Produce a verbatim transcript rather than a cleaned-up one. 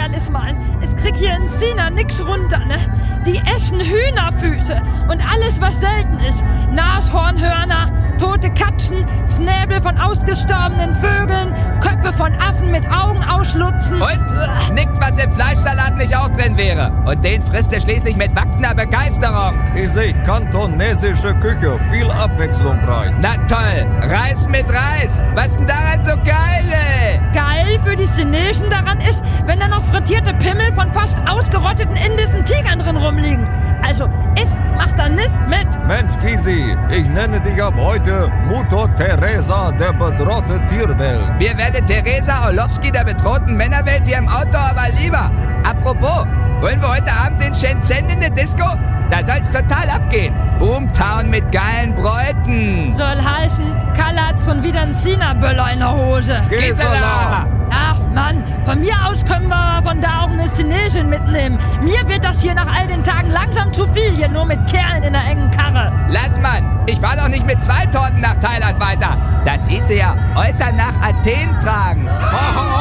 ehrlich mal, es krieg hier in Sina nix runter, ne? Die essen Hühnerfüße und alles, was selten ist. Nashornhörner, tote Katzen, Snäbel von ausgestorbenen Vögeln, Köpfe von Affen mit Augen ausschlutzen. Und? Uah. Nix, was im Fleischsalat nicht auch drin wäre. Und den frisst er schließlich mit wachsender Begeisterung. Ich sehe kantonesische Küche, viel abwechslungsreich. Na toll, Reis mit Reis. Was ist denn daran so geil, ey? Geil für die Chinesen daran ist, wenn da noch frittierte Pimmel von fast ausgerotteten indischen Tigern drin rumliegen. Also, es macht da nichts mit. Mensch, Gysi, ich nenne dich ab heute Mutter Teresa der bedrohten Tierwelt. Wir werden Teresa Orlowski der bedrohten Männerwelt hier im Outdoor aber lieber. Apropos, wollen wir heute Abend in Shenzhen in der Disco? Da soll's total abgehen. Boomtown mit geilen Bräuten. Soll heißen, Kalle hat schon wieder einen Sina-Böller in der Hose. Gisela! Ach Mann, von mir aus können wir von da auch eine Chinesin mitnehmen. Mir wird das hier nach all den Tagen langsam zu viel, hier nur mit Kerlen in der engen Karre. Lass Mann, ich fahr doch nicht mit zwei Torten nach Thailand weiter. Das hieße ja heute nach Athen tragen.